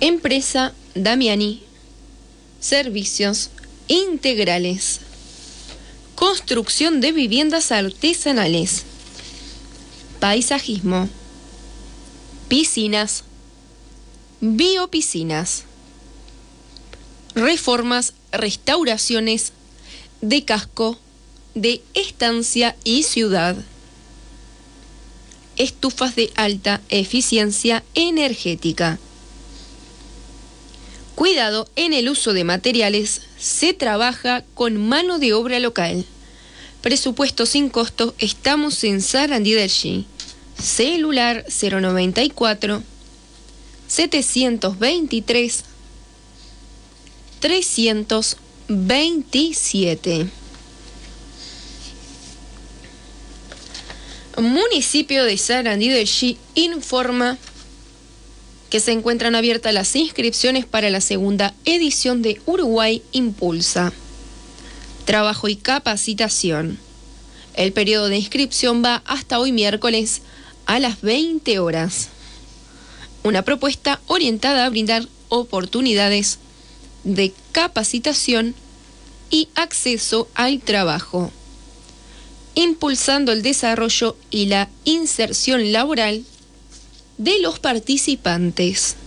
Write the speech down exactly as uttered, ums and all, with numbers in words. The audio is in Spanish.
Empresa Damiani. Servicios integrales. Construcción de viviendas artesanales. Paisajismo. Piscinas. Biopiscinas. Reformas, restauraciones de casco, de estancia y ciudad. Estufas de alta eficiencia energética. Cuidado en el uso de materiales. Se trabaja con mano de obra local. Presupuesto sin costo. Estamos en Sarandí del G. Celular cero noventa y cuatro, setecientos veintitrés, trescientos veintisiete. Municipio de Sarandí del G informa que se encuentran abiertas las inscripciones para la segunda edición de Uruguay Impulsa. Trabajo y capacitación. El periodo de inscripción va hasta hoy miércoles a las veinte horas. Una propuesta orientada a brindar oportunidades de capacitación y acceso al trabajo, impulsando el desarrollo y la inserción laboral de los participantes.